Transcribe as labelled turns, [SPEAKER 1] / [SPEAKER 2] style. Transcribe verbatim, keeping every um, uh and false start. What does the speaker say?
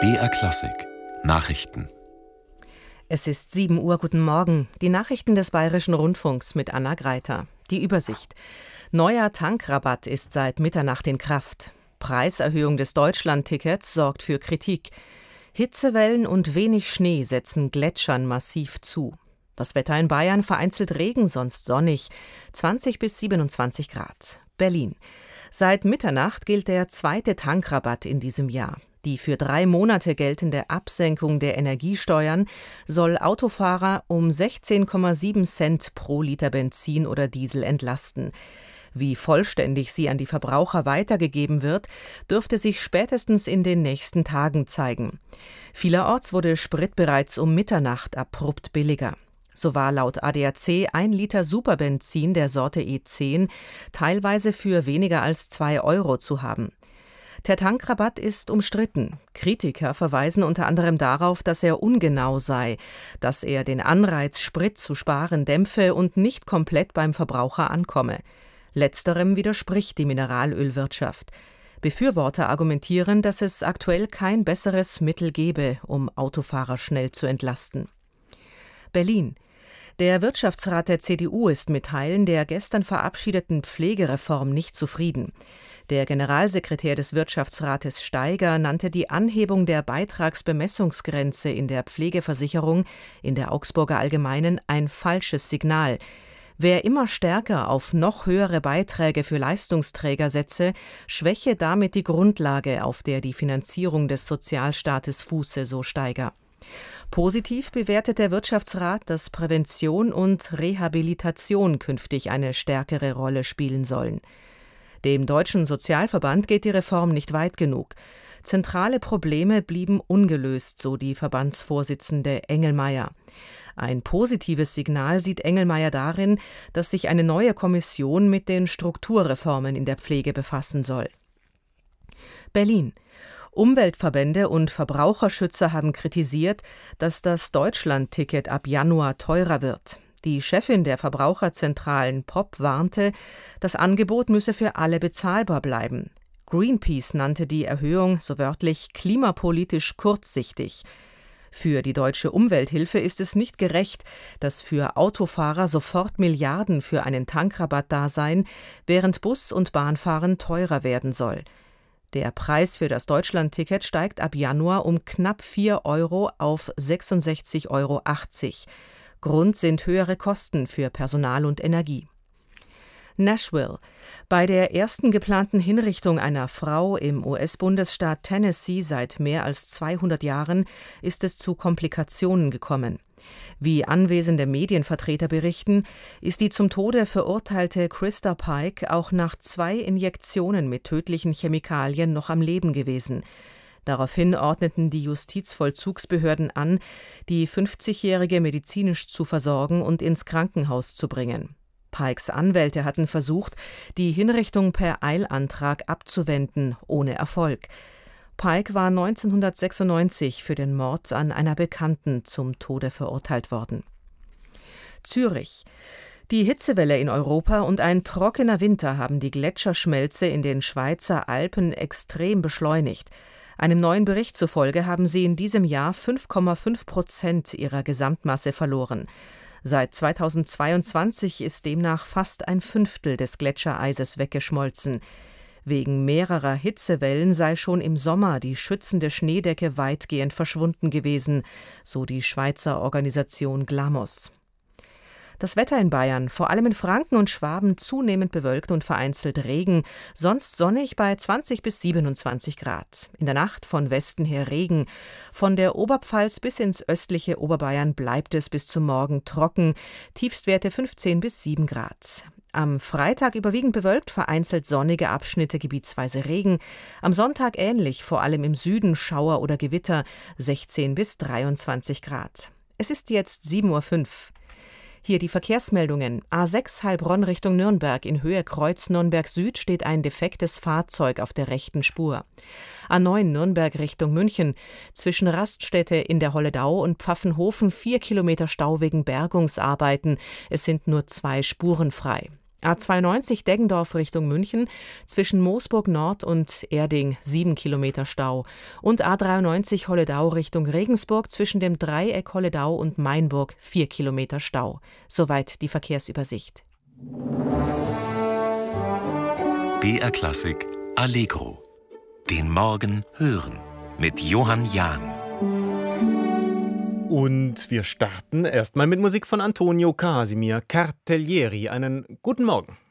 [SPEAKER 1] B R Klassik Nachrichten.
[SPEAKER 2] Es ist sieben Uhr, guten Morgen. Die Nachrichten des Bayerischen Rundfunks mit Anna Greiter. Die Übersicht. Neuer Tankrabatt ist seit Mitternacht in Kraft. Preiserhöhung des Deutschland-Tickets sorgt für Kritik. Hitzewellen und wenig Schnee setzen Gletschern massiv zu. Das Wetter in Bayern: vereinzelt Regen, sonst sonnig. zwanzig bis siebenundzwanzig Grad. Berlin. Seit Mitternacht gilt der zweite Tankrabatt in diesem Jahr. Die für drei Monate geltende Absenkung der Energiesteuern soll Autofahrer um sechzehn Komma sieben Cent pro Liter Benzin oder Diesel entlasten. Wie vollständig sie an die Verbraucher weitergegeben wird, dürfte sich spätestens in den nächsten Tagen zeigen. Vielerorts wurde Sprit bereits um Mitternacht abrupt billiger. So war laut A D A C ein Liter Superbenzin der Sorte E zehn teilweise für weniger als zwei Euro zu haben. Der Tankrabatt ist umstritten. Kritiker verweisen unter anderem darauf, dass er ungenau sei, dass er den Anreiz, Sprit zu sparen, dämpfe und nicht komplett beim Verbraucher ankomme. Letzterem widerspricht die Mineralölwirtschaft. Befürworter argumentieren, dass es aktuell kein besseres Mittel gebe, um Autofahrer schnell zu entlasten. Berlin. Der Wirtschaftsrat der C D U ist mit Teilen der gestern verabschiedeten Pflegereform nicht zufrieden. Der Generalsekretär des Wirtschaftsrates Steiger nannte die Anhebung der Beitragsbemessungsgrenze in der Pflegeversicherung in der Augsburger Allgemeinen ein falsches Signal. Wer immer stärker auf noch höhere Beiträge für Leistungsträger setze, schwäche damit die Grundlage, auf der die Finanzierung des Sozialstaates fuße, so Steiger. Positiv bewertet der Wirtschaftsrat, dass Prävention und Rehabilitation künftig eine stärkere Rolle spielen sollen. Dem Deutschen Sozialverband geht die Reform nicht weit genug. Zentrale Probleme blieben ungelöst, so die Verbandsvorsitzende Engelmeier. Ein positives Signal sieht Engelmeier darin, dass sich eine neue Kommission mit den Strukturreformen in der Pflege befassen soll. Berlin. Umweltverbände und Verbraucherschützer haben kritisiert, dass das Deutschland-Ticket ab Januar teurer wird. Die Chefin der Verbraucherzentralen P O P warnte, das Angebot müsse für alle bezahlbar bleiben. Greenpeace nannte die Erhöhung so wörtlich klimapolitisch kurzsichtig. Für die Deutsche Umwelthilfe ist es nicht gerecht, dass für Autofahrer sofort Milliarden für einen Tankrabatt da seien, während Bus- und Bahnfahren teurer werden soll. Der Preis für das Deutschland-Ticket steigt ab Januar um knapp vier Euro auf sechsundsechzig Euro achtzig. Grund sind höhere Kosten für Personal und Energie. Nashville. Bei der ersten geplanten Hinrichtung einer Frau im U S-Bundesstaat Tennessee seit mehr als zweihundert Jahren ist es zu Komplikationen gekommen. Wie anwesende Medienvertreter berichten, ist die zum Tode verurteilte Christa Pike auch nach zwei Injektionen mit tödlichen Chemikalien noch am Leben gewesen. Daraufhin ordneten die Justizvollzugsbehörden an, die fünfzigjährige medizinisch zu versorgen und ins Krankenhaus zu bringen. Pikes Anwälte hatten versucht, die Hinrichtung per Eilantrag abzuwenden, ohne Erfolg. Pike war neunzehnhundertsechsundneunzig für den Mord an einer Bekannten zum Tode verurteilt worden. Zürich. Die Hitzewelle in Europa und ein trockener Winter haben die Gletscherschmelze in den Schweizer Alpen extrem beschleunigt. Einem neuen Bericht zufolge haben sie in diesem Jahr fünf Komma fünf Prozent ihrer Gesamtmasse verloren. Seit zweitausendzweiundzwanzig ist demnach fast ein Fünftel des Gletschereises weggeschmolzen. Wegen mehrerer Hitzewellen sei schon im Sommer die schützende Schneedecke weitgehend verschwunden gewesen, so die Schweizer Organisation Glamos. Das Wetter in Bayern, vor allem in Franken und Schwaben, zunehmend bewölkt und vereinzelt Regen, sonst sonnig bei zwanzig bis siebenundzwanzig Grad. In der Nacht von Westen her Regen. Von der Oberpfalz bis ins östliche Oberbayern bleibt es bis zum Morgen trocken, Tiefstwerte fünfzehn bis sieben Grad. Am Freitag überwiegend bewölkt, vereinzelt sonnige Abschnitte, gebietsweise Regen. Am Sonntag ähnlich, vor allem im Süden Schauer oder Gewitter, sechzehn bis dreiundzwanzig Grad. Es ist jetzt sieben Uhr fünf. Hier die Verkehrsmeldungen. A sechs Heilbronn Richtung Nürnberg. In Höhe Kreuz Nürnberg Süd steht ein defektes Fahrzeug auf der rechten Spur. A neun Nürnberg Richtung München. Zwischen Raststätte in der Holledau und Pfaffenhofen vier Kilometer Stau wegen Bergungsarbeiten. Es sind nur zwei Spuren frei. A zweiundneunzig Deggendorf Richtung München, zwischen Moosburg Nord und Erding sieben Kilometer Stau. Und A dreiundneunzig Holledau Richtung Regensburg, zwischen dem Dreieck Holledau und Mainburg vier Kilometer Stau. Soweit die Verkehrsübersicht.
[SPEAKER 1] B R Klassik Allegro. Den Morgen hören mit Johann Jahn.
[SPEAKER 3] Und wir starten erstmal mit Musik von Antonio Casimir Cartellieri. Einen guten Morgen.